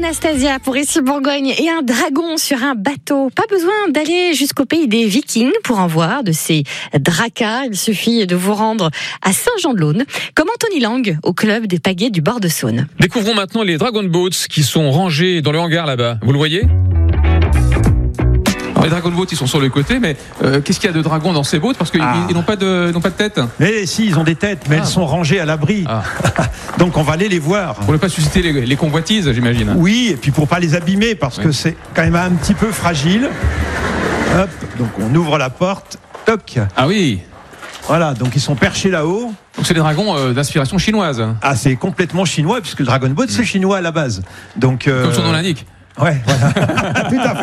Anastasia pour ici Bourgogne et un dragon sur un bateau. Pas besoin d'aller jusqu'au pays des Vikings pour en voir de ces dracas. Il suffit de vous rendre à Saint-Jean-de-Laune, comme Anthony Lang au club des pagaies du bord de Saône. Découvrons maintenant les Dragon Boats qui sont rangés dans le hangar là-bas. Vous le voyez ? Alors, les Dragon Boats, ils sont sur le côté, mais qu'est-ce qu'il y a de dragons dans ces boats ? Parce qu'ils n'ont pas de tête. Mais si, ils ont des têtes, mais elles sont rangées à l'abri. Donc on va aller les voir. Pour ne pas susciter les convoitises, j'imagine. Oui, et puis pour pas les abîmer, parce que c'est quand même un petit peu fragile. Hop, donc on ouvre la porte. Toc. Ah oui. Voilà, donc ils sont perchés là-haut. Donc c'est des dragons d'inspiration chinoise. Ah, c'est complètement chinois, puisque le Dragon Boat, c'est chinois à la base. Donc, comme son nom l'indique. Ouais, voilà. Tout à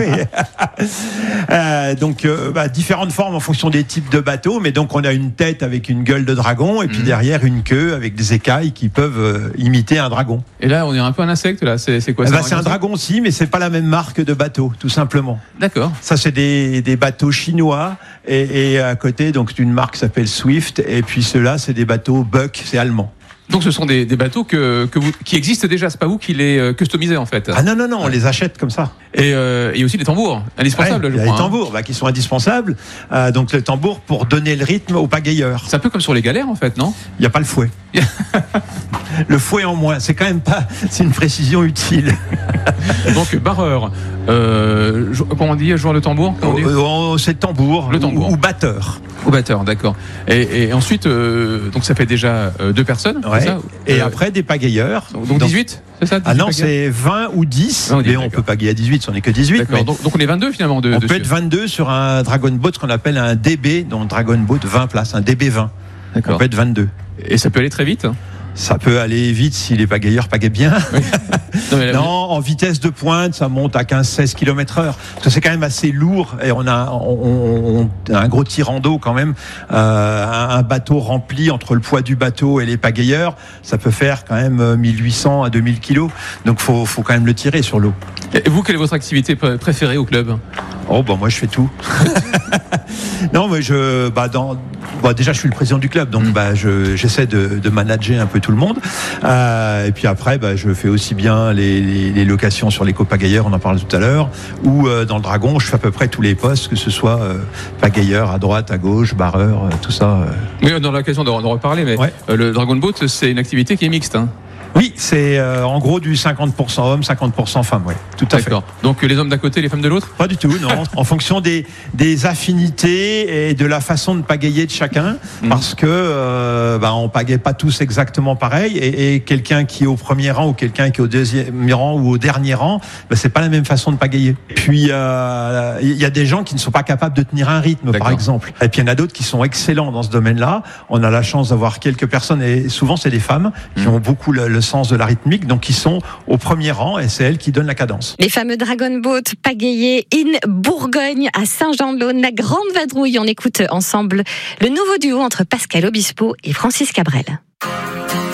fait. Différentes formes en fonction des types de bateaux, mais donc on a une tête avec une gueule de dragon et puis derrière une queue avec des écailles qui peuvent imiter un dragon. Et là, on est un peu un insecte là. C'est quoi ça ? C'est un dragon aussi, mais c'est pas la même marque de bateau, tout simplement. D'accord. Ça, c'est des bateaux chinois et à côté donc une marque qui s'appelle Swift et puis ceux-là, c'est des bateaux Buck, c'est allemand. Donc ce sont des bateaux qui existent déjà, c'est pas vous qui les customisez en fait. Ah non, on les achète comme ça. Et aussi les tambours, indispensables. Il y a les tambours qui sont indispensables. Donc le tambour pour donner le rythme aux pagayeurs. C'est un peu comme sur les galères en fait, non ? Il n'y a pas le fouet. Le fouet en moins, c'est quand même pas. C'est une précision utile. Donc barreur, comment on dit, joueur de tambour ? C'est tambour. Le tambour. Ou batteur. Au batteur, d'accord. Et ensuite, donc ça fait déjà 2 personnes. Ouais. C'est ça ? Et après des pagayeurs. Donc 18, c'est ça ? Ah non, c'est 20 ou 10. Mais on peut pagayer à 18, on n'est que 18. D'accord. Donc on est 22 finalement. On peut être 22 sur un Dragon Boat, ce qu'on appelle un DB, donc Dragon Boat 20 places, un DB20. D'accord. On peut être 22. Et ça peut aller très vite ? Ça peut aller vite si les pagayeurs pagaient bien. Oui. Non, en vitesse de pointe, ça monte à 15-16 km/h. Parce que c'est quand même assez lourd et on a un gros tirant d'eau quand même. Un bateau rempli entre le poids du bateau et les pagayeurs, ça peut faire quand même 1800 à 2000 kilos. Donc faut quand même le tirer sur l'eau. Et vous, quelle est votre activité préférée au club ? Moi je fais tout. Non, mais déjà je suis le président du club, donc j'essaie de manager un peu tout le monde. Et puis après, je fais aussi bien les locations sur les copagailleurs, on en parle tout à l'heure, ou dans le Dragon, je fais à peu près tous les postes, que ce soit pagailleur à droite, à gauche, barreur, tout ça. Oui, on a l'occasion de reparler, mais le Dragon Boat, c'est une activité qui est mixte. Oui, c'est en gros du 50% hommes, 50% femmes, oui, tout à fait. D'accord. Donc les hommes d'un côté, les femmes de l'autre ? Pas du tout, non. En fonction des affinités et de la façon de pagayer de chacun, parce que on pagaie pas tous exactement pareil, et quelqu'un qui est au premier rang ou quelqu'un qui est au deuxième rang ou au dernier rang, c'est pas la même façon de pagayer. Puis il y a des gens qui ne sont pas capables de tenir un rythme, par exemple. Et puis il y en a d'autres qui sont excellents dans ce domaine-là. On a la chance d'avoir quelques personnes, et souvent c'est des femmes qui ont beaucoup le sens de la rythmique, donc qui sont au premier rang, et c'est elles qui donnent la cadence. Les fameux Dragon Boat pagayés in Bourgogne à Saint-Jean-de-Laune, la grande vadrouille. On écoute ensemble le nouveau duo entre Pascal Obispo et Francis Cabrel.